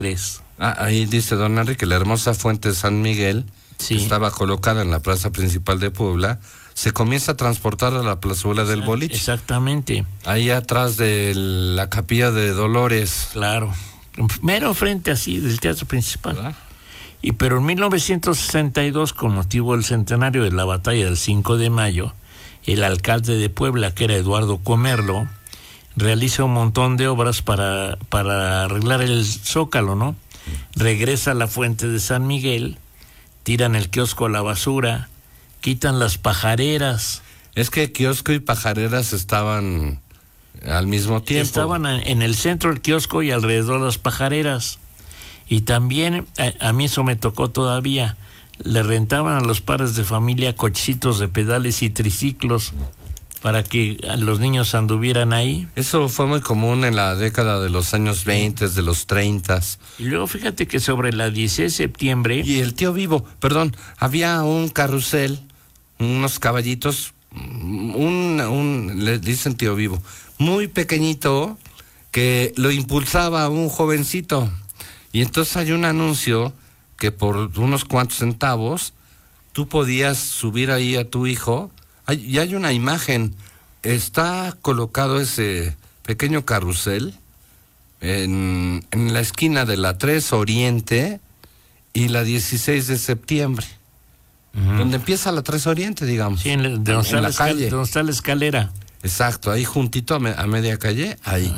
Ahí dice don Henry que la hermosa fuente de San Miguel, Sí. que estaba colocada en la plaza principal de Puebla, se comienza a transportar a la plazuela del Boliche. Exactamente. Ahí atrás de la capilla de Dolores. Claro. Mero frente así del teatro principal. ¿Verdad? Pero en 1962, con motivo del centenario de la batalla del 5 de mayo, el alcalde de Puebla, que era Eduardo Comerlo, realiza un montón de obras para arreglar el Zócalo, ¿no? Regresa a la fuente de San Miguel, tiran el kiosco a la basura, quitan las pajareras. Es que kiosco y pajareras estaban al mismo tiempo. Estaban en el centro del kiosco y alrededor las pajareras. Y también, a mí eso me tocó todavía, le rentaban a los padres de familia cochecitos de pedales y triciclos para que los niños anduvieran ahí. Eso fue muy común en la década de los años 20, de los 30. Y luego fíjate que sobre la 16 de septiembre... Y el tío Vivo, perdón, había un carrusel, unos caballitos, le dicen tío Vivo, muy pequeñito, que lo impulsaba un jovencito. Y entonces hay un anuncio que por unos cuantos centavos tú podías subir ahí a tu hijo. Y hay una imagen, está colocado ese pequeño carrusel en la esquina de la 3 Oriente y la 16 de septiembre, donde empieza la 3 Oriente, digamos. Sí, en la calle. Donde está la escalera. Exacto, ahí juntito a media calle, ahí.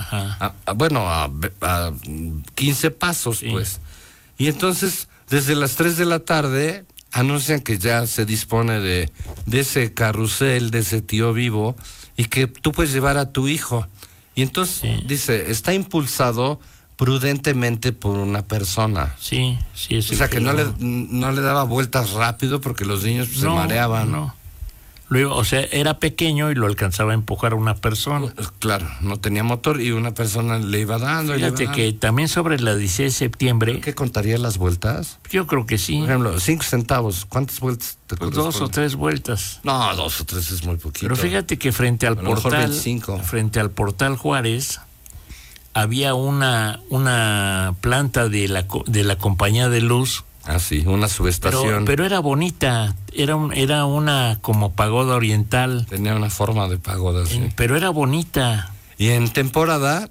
A 15 pasos, sí. Pues. Y entonces, desde las 3 de la tarde... anuncian que ya se dispone de ese carrusel, de ese tío Vivo, y que tú puedes llevar a tu hijo. Y entonces, dice, está impulsado prudentemente por una persona. Sí. O sea, que no le daba vueltas rápido porque los niños se mareaban. No. Luego, o sea, era pequeño y lo alcanzaba a empujar a una persona. Claro, no tenía motor y una persona le iba dando. Fíjate que también sobre la 16 de septiembre... ¿Qué contaría las vueltas? Yo creo que sí. Por ejemplo, 5 centavos, ¿cuántas vueltas te corresponden? 2 o 3 vueltas. No, 2 o 3 es muy poquito. Pero fíjate que frente al Portal Juárez, había una planta de la compañía de luz. Ah, sí, una subestación. Pero era bonita, era una como pagoda oriental. Tenía una forma de pagoda, sí. Pero era bonita. Y en temporada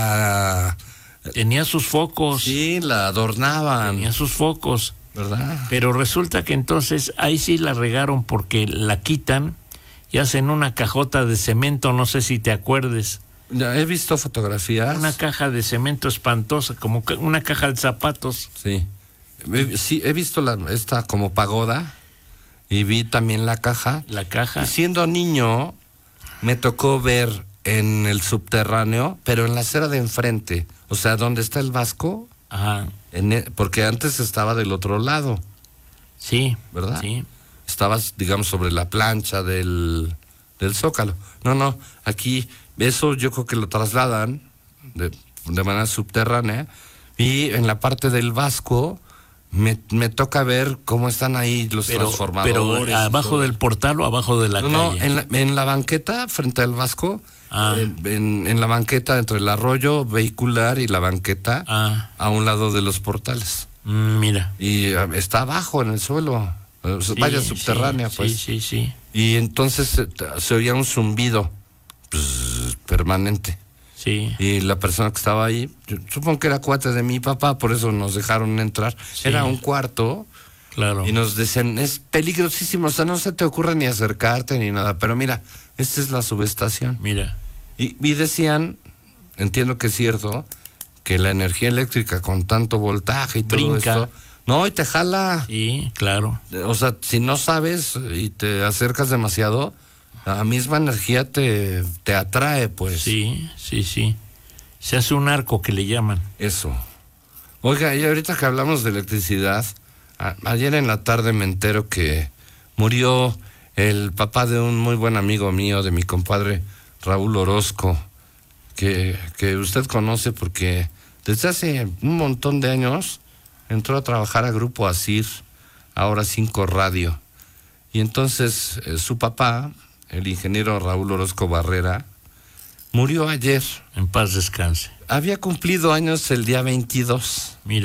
tenía sus focos. Sí, la adornaban. Tenía sus focos. ¿Verdad? Pero resulta que entonces ahí sí la regaron porque la quitan y hacen una cajota de cemento, no sé si te acuerdes. Ya he visto fotografías. Una caja de cemento espantosa, como una caja de zapatos. Sí. Sí, he visto esta como pagoda y vi también la caja. La caja. Y siendo niño, me tocó ver en el subterráneo, pero en la acera de enfrente, o sea, donde está el Vasco. Ajá. Porque antes estaba del otro lado. Sí. ¿Verdad? Sí. Estabas, digamos, sobre la plancha del Zócalo. No, aquí, eso yo creo que lo trasladan de manera subterránea, y en la parte del Vasco me toca ver cómo están ahí los transformadores. Pero abajo del portal o abajo de la calle. No, en la banqueta frente al Vasco, en la banqueta entre el arroyo vehicular y la banqueta, a un lado de los portales. Mira. Y está abajo en el suelo, vaya subterránea, pues. Sí. Y entonces se oía un zumbido permanente. Sí. Y la persona que estaba ahí, yo supongo que era cuate de mi papá, por eso nos dejaron entrar. Sí. Era un cuarto. Claro. Y nos decían, es peligrosísimo, o sea, no se te ocurre ni acercarte ni nada, pero mira, esta es la subestación. Mira. Y decían, entiendo que es cierto, que la energía eléctrica con tanto voltaje y todo esto, no, y te jala. Sí, claro. O sea, si no sabes y te acercas demasiado, la misma energía te atrae, pues. Sí. Se hace un arco que le llaman. Eso. Oiga, y ahorita que hablamos de electricidad, ayer en la tarde me entero que murió el papá de un muy buen amigo mío, de mi compadre Raúl Orozco, que usted conoce porque desde hace un montón de años entró a trabajar a Grupo Asir, ahora 5 Radio. Y entonces su papá, el ingeniero Raúl Orozco Barrera, murió ayer. En paz descanse. Había cumplido años el día 22. Mira.